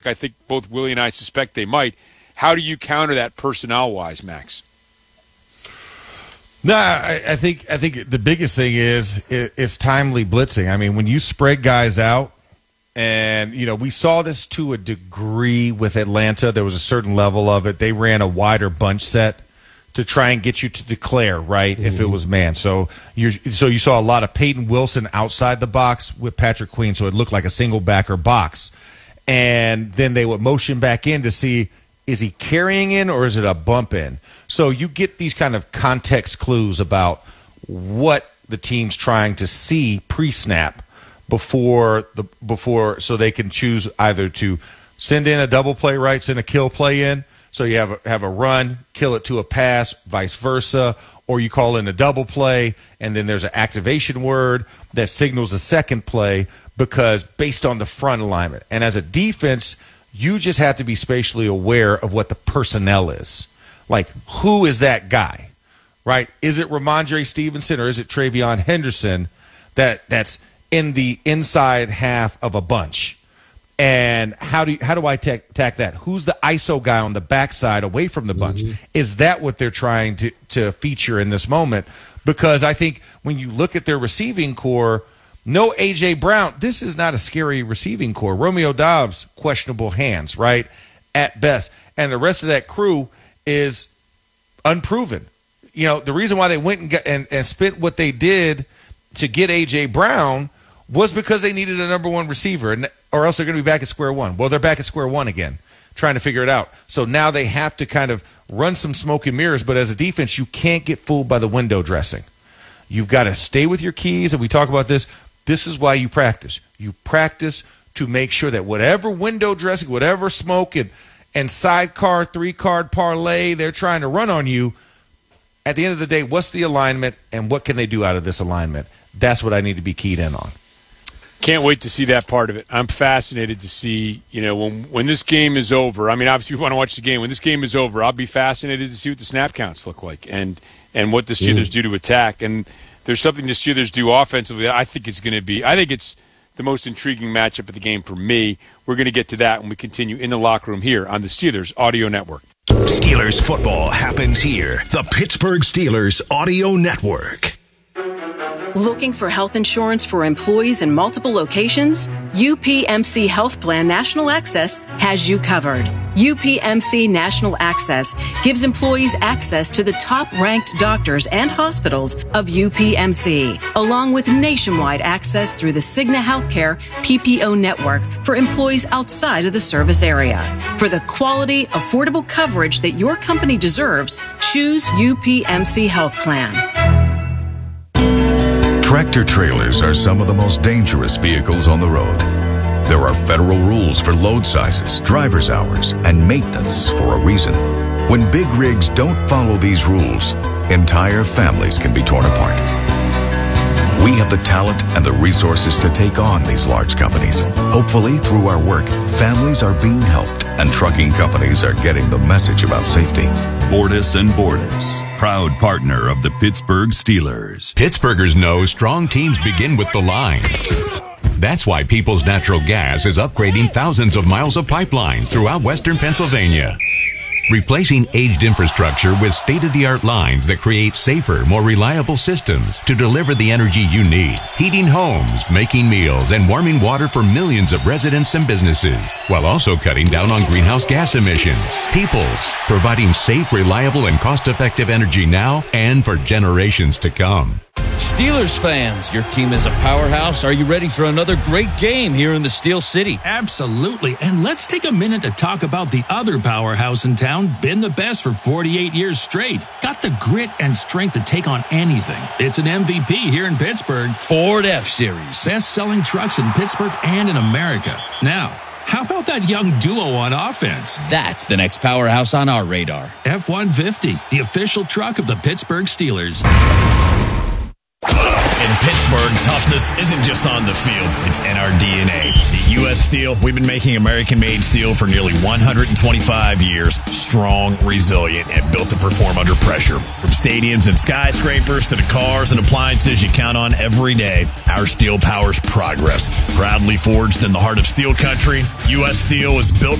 I think both Willie and I suspect they might. How do you counter that personnel-wise, Max? No, I think the biggest thing is timely blitzing. I mean, when you spread guys out, and we saw this to a degree with Atlanta. There was a certain level of it. They ran a wider bunch set to try and get you to declare, right, if it was man. So you saw a lot of Peyton Wilson outside the box with Patrick Queen, so it looked like a single backer box. And then they would motion back in to see, is he carrying in or is it a bump in? So you get these kind of context clues about what the team's trying to see pre-snap before so they can choose either to send in a double play, right, send a kill play in, so you have a run, kill it to a pass, vice versa, or you call in a double play, and then there's an activation word that signals a second play because based on the front alignment. And as a defense, you just have to be spatially aware of what the personnel is. Like, who is that guy, right? Is it Ramondre Stevenson or is it Travion Henderson that's in the inside half of a bunch? And how do I attack that? Who's the ISO guy on the backside away from the bunch? Is that what they're trying to feature in this moment? Because I think when you look at their receiving core, no A.J. Brown, this is not a scary receiving core. Romeo Doubs, questionable hands, right, at best. And the rest of that crew is unproven. The reason why they went and spent what they did to get A.J. Brown was because they needed a number one receiver, or else they're going to be back at square one. Well, they're back at square one again, trying to figure it out. So now they have to kind of run some smoke and mirrors, but as a defense, you can't get fooled by the window dressing. You've got to stay with your keys, and we talk about this. This is why you practice. You practice to make sure that whatever window dressing, whatever smoke and sidecar, 3-card parlay they're trying to run on you, at the end of the day, what's the alignment and what can they do out of this alignment? That's what I need to be keyed in on. Can't wait to see that part of it. I'm fascinated to see, when this game is over. I mean, obviously we want to watch the game. When this game is over, I'll be fascinated to see what the snap counts look like and what the Steelers do to attack. And there's something the Steelers do offensively. I think it's the most intriguing matchup of the game for me. We're going to get to that when we continue in the locker room here on the Steelers Audio Network. Steelers football happens here. The Pittsburgh Steelers Audio Network. Looking for health insurance for employees in multiple locations? UPMC Health Plan National Access has you covered. UPMC National Access gives employees access to the top-ranked doctors and hospitals of UPMC, along with nationwide access through the Cigna Healthcare PPO network for employees outside of the service area. For the quality, affordable coverage that your company deserves, choose UPMC Health Plan. Tractor trailers are some of the most dangerous vehicles on the road. There are federal rules for load sizes, driver's hours, and maintenance for a reason. When big rigs don't follow these rules, entire families can be torn apart. We have the talent and the resources to take on these large companies. Hopefully, through our work, families are being helped and trucking companies are getting the message about safety. Bordas & Bordas, proud partner of the Pittsburgh Steelers. Pittsburghers know strong teams begin with the line. That's why Peoples Natural Gas is upgrading thousands of miles of pipelines throughout western Pennsylvania, replacing aged infrastructure with state-of-the-art lines that create safer, more reliable systems to deliver the energy you need, heating homes, making meals, and warming water for millions of residents and businesses, while also cutting down on greenhouse gas emissions. Peoples, providing safe, reliable, and cost-effective energy now and for generations to come. Steelers fans, your team is a powerhouse. Are you ready for another great game here in the Steel City? Absolutely. And let's take a minute to talk about the other powerhouse in town, been the best for 48 years straight. Got the grit and strength to take on anything. It's an MVP here in Pittsburgh. Ford F-Series. Best-selling trucks in Pittsburgh and in America. Now, how about that young duo on offense? That's the next powerhouse on our radar. F-150, the official truck of the Pittsburgh Steelers. In Pittsburgh, toughness isn't just on the field, it's in our DNA. At U.S. Steel, we've been making American-made steel for nearly 125 years, strong, resilient, and built to perform under pressure. From stadiums and skyscrapers to the cars and appliances you count on every day, our steel powers progress. Proudly forged in the heart of steel country, U.S. Steel is built